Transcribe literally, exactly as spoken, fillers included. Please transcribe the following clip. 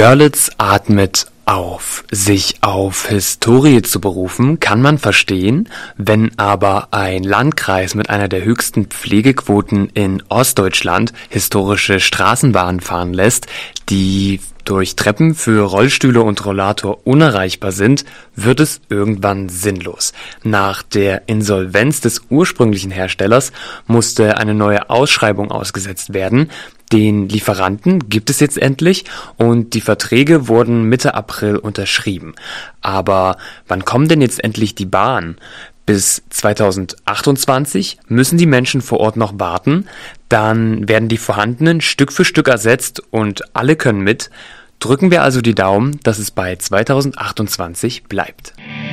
Görlitz atmet auf. Sich auf Historie zu berufen, kann man verstehen, wenn aber ein Landkreis mit einer der höchsten Pflegequoten in Ostdeutschland historische Straßenbahnen fahren lässt, die durch Treppen für Rollstühle und Rollator unerreichbar sind, wird es irgendwann sinnlos. Nach der Insolvenz des ursprünglichen Herstellers musste eine neue Ausschreibung ausgesetzt werden. Den Lieferanten gibt es jetzt endlich und die Verträge wurden Mitte April unterschrieben. Aber wann kommen denn jetzt endlich die Bahnen? Bis zweitausendachtundzwanzig müssen die Menschen vor Ort noch warten, dann werden die vorhandenen Stück für Stück ersetzt und alle können mit. Drücken wir also die Daumen, dass es bei zweitausendachtundzwanzig bleibt.